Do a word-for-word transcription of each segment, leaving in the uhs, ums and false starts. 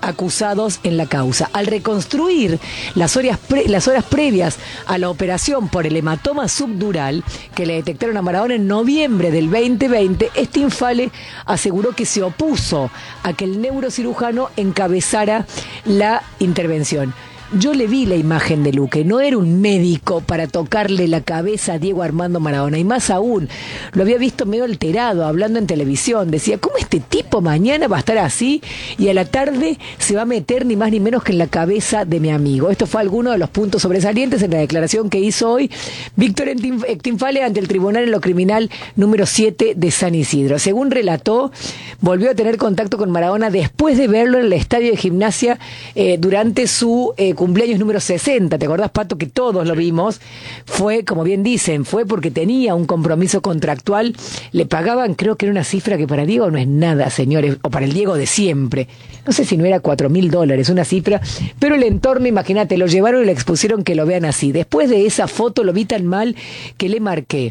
acusados en la causa. Al reconstruir las horas, pre, las horas previas a la operación por el hematoma subdural que le detectaron a Maradona en noviembre del veinte veinte, Stinfale aseguró que se opuso a que el neurocirujano encabezara la intervención. Yo le vi la imagen de Luque, no era un médico para tocarle la cabeza a Diego Armando Maradona, y más aún, lo había visto medio alterado, hablando en televisión, decía, ¿cómo este tipo mañana va a estar así y a la tarde se va a meter ni más ni menos que en la cabeza de mi amigo? Esto fue alguno de los puntos sobresalientes en la declaración que hizo hoy Víctor Stinfale ante el Tribunal en lo Criminal número siete de San Isidro. Según relató, volvió a tener contacto con Maradona después de verlo en el estadio de Gimnasia eh, durante su eh, cumpleaños número sesenta, ¿te acordás, Pato, que todos lo vimos? Fue, como bien dicen, fue porque tenía un compromiso contractual, le pagaban, creo que era una cifra que para Diego no es nada, señores, o para el Diego de siempre, no sé si no era cuatro mil dólares, una cifra, pero el entorno, imagínate, lo llevaron y le expusieron que lo vean así. Después de esa foto lo vi tan mal que le marqué.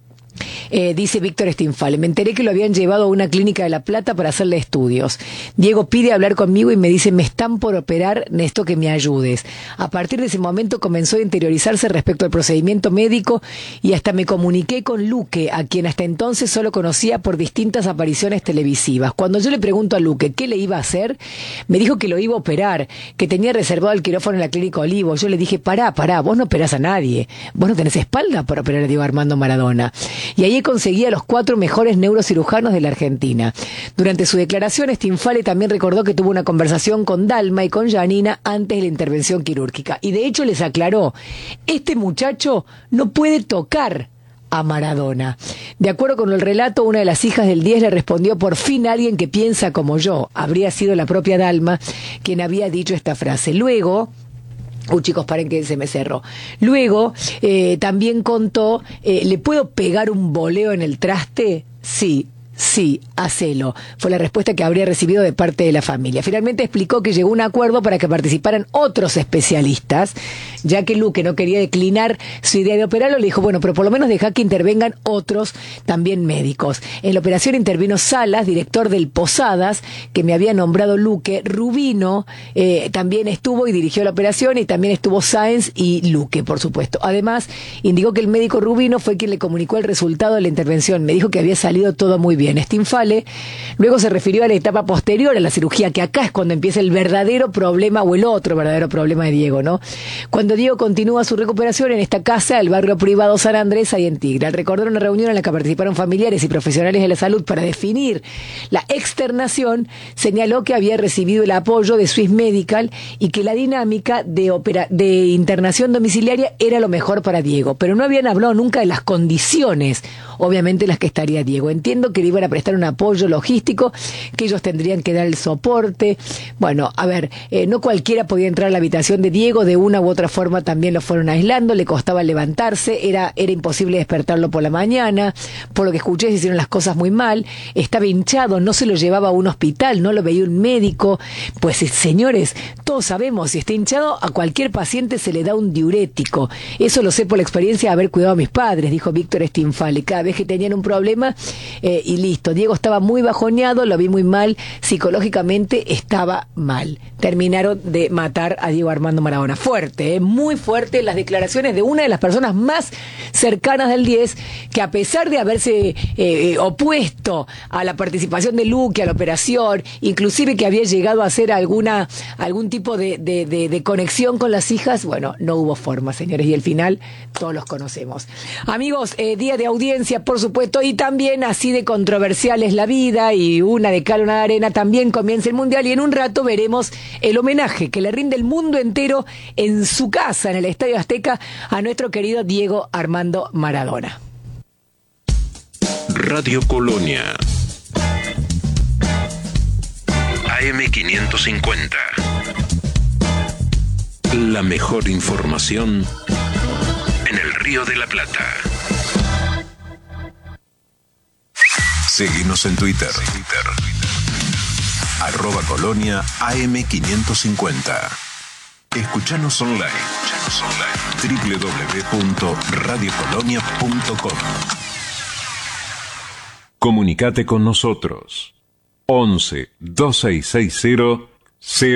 Eh, dice Víctor Stinfale, me enteré que lo habían llevado a una clínica de La Plata para hacerle estudios. Diego pide hablar conmigo y me dice, me están por operar, necesito que me ayudes. A partir de ese momento comenzó a interiorizarse respecto al procedimiento médico y hasta me comuniqué con Luque, a quien hasta entonces solo conocía por distintas apariciones televisivas. Cuando yo le pregunto a Luque qué le iba a hacer, me dijo que lo iba a operar, que tenía reservado el quirófano en la Clínica Olivo. Yo le dije, pará, pará, vos no operás a nadie, vos no tenés espalda para operar a Diego Armando Maradona. Y ahí conseguía los cuatro mejores neurocirujanos de la Argentina. Durante su declaración, Stinfale también recordó que tuvo una conversación con Dalma y con Janina antes de la intervención quirúrgica. Y de hecho les aclaró, este muchacho no puede tocar a Maradona. De acuerdo con el relato, una de las hijas del diez le respondió, por fin alguien que piensa como yo. Habría sido la propia Dalma quien había dicho esta frase. Luego... Uy, chicos, paren que se me cerró. Luego, eh, también contó, eh, ¿le puedo pegar un voleo en el traste? Sí. Sí, hacelo. Fue la respuesta que habría recibido de parte de la familia. Finalmente explicó que llegó a un acuerdo para que participaran otros especialistas, ya que Luque no quería declinar su idea de operarlo, le dijo, bueno, pero por lo menos deja que intervengan otros también médicos. En la operación intervino Salas, director del Posadas, que me había nombrado Luque. Rubino eh, también estuvo y dirigió la operación, y también estuvo Sáenz y Luque, por supuesto. Además, indicó que el médico Rubino fue quien le comunicó el resultado de la intervención. Me dijo que había salido todo muy bien. Stinfale luego se refirió a la etapa posterior a la cirugía, que acá es cuando empieza el verdadero problema, o el otro verdadero problema de Diego, ¿no? Cuando Diego continúa su recuperación en esta casa, el barrio privado San Andrés, ahí en Tigre. Al recordar una reunión en la que participaron familiares y profesionales de la salud para definir la externación, señaló que había recibido el apoyo de Swiss Medical y que la dinámica de, opera, de internación domiciliaria era lo mejor para Diego, pero no habían hablado nunca de las condiciones, obviamente, las que estaría Diego. Entiendo que le iban a prestar un apoyo logístico, que ellos tendrían que dar el soporte. Bueno, a ver, eh, no cualquiera podía entrar a la habitación de Diego, de una u otra forma también lo fueron aislando, le costaba levantarse, era, era imposible despertarlo por la mañana, por lo que escuché se hicieron las cosas muy mal, estaba hinchado, no se lo llevaba a un hospital, no lo veía un médico. Pues señores, todos sabemos, si está hinchado, a cualquier paciente se le da un diurético. Eso lo sé por la experiencia de haber cuidado a mis padres, dijo Víctor Stinfale. Cada vez que tenían un problema, eh, y listo. Diego estaba muy bajoneado, lo vi muy mal, psicológicamente estaba mal. Terminaron de matar a Diego Armando Maradona. Fuerte, eh, muy fuerte las declaraciones de una de las personas más cercanas del diez, que a pesar de haberse eh, opuesto a la participación de Luque, a la operación, inclusive que había llegado a hacer alguna algún tipo de, de, de, de conexión con las hijas, bueno, no hubo forma, señores, y el final todos los conocemos. Amigos, eh, día de audiencia, por supuesto, y también así de controversial es la vida, y una de cal, una de arena, también comienza el Mundial, y en un rato veremos el homenaje que le rinde el mundo entero en su casa, en el Estadio Azteca, a nuestro querido Diego Armando Maradona. Radio Colonia A M quinientos cincuenta. La mejor información en el Río de la Plata. Seguinos en Twitter. Arroba Colonia A M quinientos cincuenta. Escuchanos online. doble u doble u doble u punto radio colonia punto com. Comunicate con nosotros. once, dos seis seis cero, cero